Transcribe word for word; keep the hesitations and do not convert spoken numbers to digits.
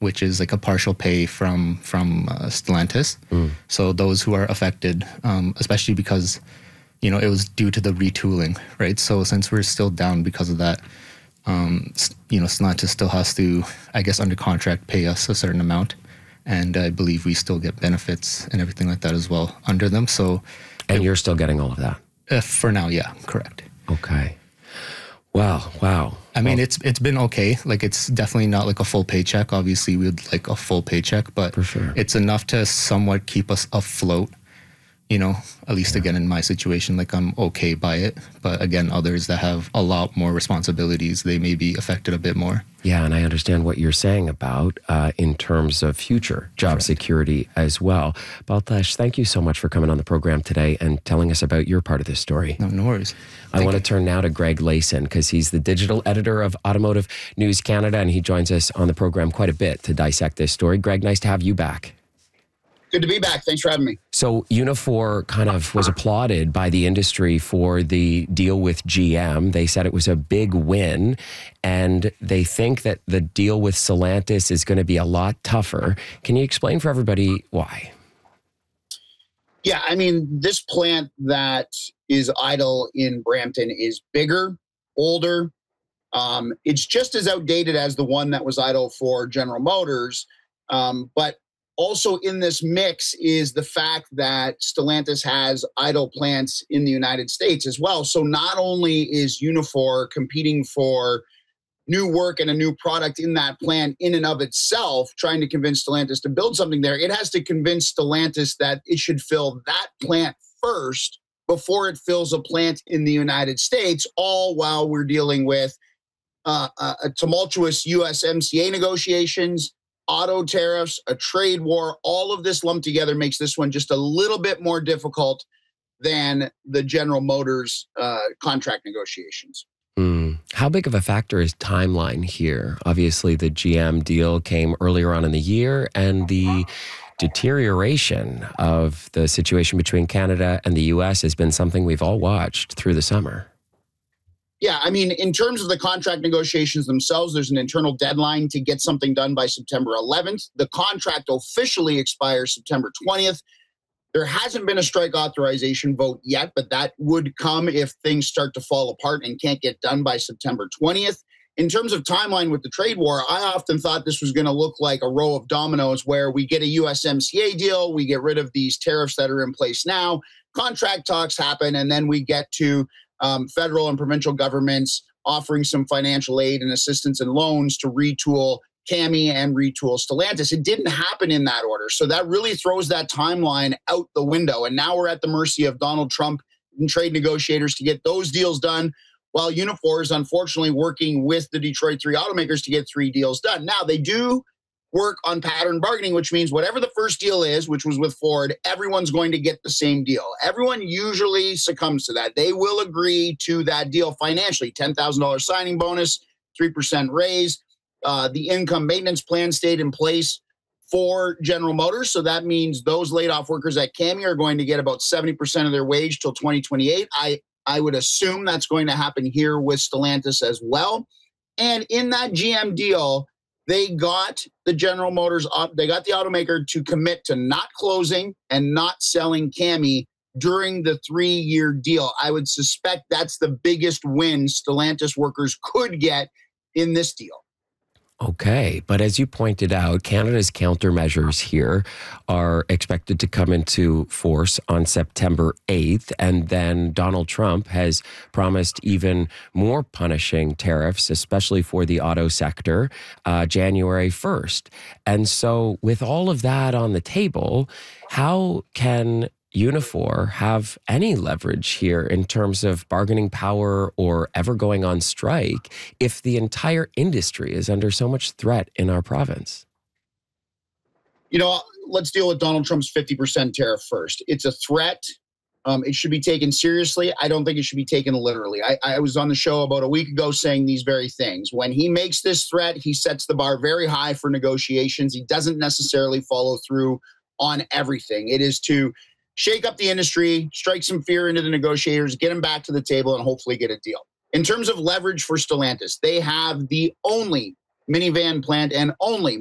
which is like a partial pay from from uh, Stellantis. Mm. So those who are affected, um, especially because, you know, it was due to the retooling, right? So since we're still down because of that, um, you know, Stellantis still has to, I guess, under contract, pay us a certain amount. And I believe we still get benefits and everything like that as well under them. So, and it, you're still getting all of that? Uh, for now, yeah, correct. Okay. Wow, wow. I mean, well, it's it's been okay. Like, it's definitely not like a full paycheck. Obviously, we'd like a full paycheck, but for sure, it's enough to somewhat keep us afloat. You know, at least yeah. again, in my situation, like I'm okay by it. But again, others that have a lot more responsibilities, they may be affected a bit more. Yeah, and I understand what you're saying about uh, in terms of future job Correct. security as well. Baltazs, thank you so much for coming on the program today and telling us about your part of this story. No, no worries. I Thank want you. to turn now to Greg Layson because he's the digital editor of Automotive News Canada, and he joins us on the program quite a bit to dissect this story. Greg, nice to have you back. Good to be back. Thanks for having me. So Unifor kind of was applauded by the industry for the deal with G M. They said it was a big win, and they think that the deal with Stellantis is going to be a lot tougher. Can you explain for everybody why? Yeah, I mean, this plant that is idle in Brampton is bigger, older. Um, it's just as outdated as the one that was idle for General Motors, um, but also in this mix is the fact that Stellantis has idle plants in the United States as well. So not only is Unifor competing for new work and a new product in that plant in and of itself, trying to convince Stellantis to build something there, it has to convince Stellantis that it should fill that plant first before it fills a plant in the United States, all while we're dealing with uh, a, a tumultuous U S M C A negotiations, auto tariffs, a trade war. All of this lumped together makes this one just a little bit more difficult than the General Motors uh, contract negotiations. Mm. How big of a factor is timeline here? Obviously, the G M deal came earlier on in the year, and the deterioration of the situation between Canada and the U S has been something we've all watched through the summer. Yeah, I mean, in terms of the contract negotiations themselves, there's an internal deadline to get something done by September eleventh. The contract officially expires September twentieth. There hasn't been a strike authorization vote yet, but that would come if things start to fall apart and can't get done by September twentieth. In terms of timeline with the trade war, I often thought this was going to look like a row of dominoes where we get a U S M C A deal, we get rid of these tariffs that are in place now, contract talks happen, and then we get to Um, federal and provincial governments offering some financial aid and assistance and loans to retool CAMI and retool Stellantis. It didn't happen in that order. So that really throws that timeline out the window. And now we're at the mercy of Donald Trump and trade negotiators to get those deals done, while Unifor is unfortunately working with the Detroit three automakers to get three deals done. Now, they do work on pattern bargaining, which means whatever the first deal is, which was with Ford, everyone's going to get the same deal. Everyone usually succumbs to that. They will agree to that deal financially. ten thousand dollars signing bonus, three percent raise. Uh, the income maintenance plan stayed in place for General Motors. So that means those laid off workers at CAMI are going to get about seventy percent of their wage till twenty twenty-eight. I, I would assume that's going to happen here with Stellantis as well. And in that G M deal, they got the General Motors, they got the automaker to commit to not closing and not selling CAMI during the three-year deal. I would suspect that's the biggest win Stellantis workers could get in this deal. Okay, but as you pointed out, Canada's countermeasures here are expected to come into force on September eighth, and then Donald Trump has promised even more punishing tariffs, especially for the auto sector, uh, January first. And so with all of that on the table, how can Unifor have any leverage here in terms of bargaining power or ever going on strike if the entire industry is under so much threat in our province? You know, let's deal with Donald Trump's fifty percent tariff first. It's a threat. Um, it should be taken seriously. I don't think it should be taken literally. I, I was on the show about a week ago saying these very things. When he makes this threat, he sets the bar very high for negotiations. He doesn't necessarily follow through on everything. It is to shake up the industry, strike some fear into the negotiators, get them back to the table, and hopefully get a deal. In terms of leverage for Stellantis, they have the only minivan plant and only